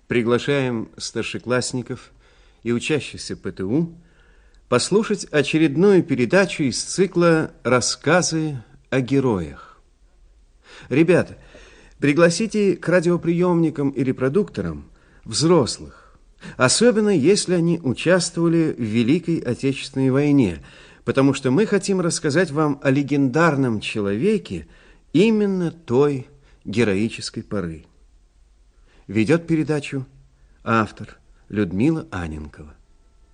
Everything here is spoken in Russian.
Приглашаем старшеклассников и учащихся ПТУ послушать очередную передачу из цикла «Рассказы о героях». Ребята, пригласите к радиоприемникам и репродукторам взрослых, особенно если они участвовали в Великой Отечественной войне, потому что мы хотим рассказать вам о легендарном человеке именно той героической поры. Ведет передачу автор Людмила Анненкова.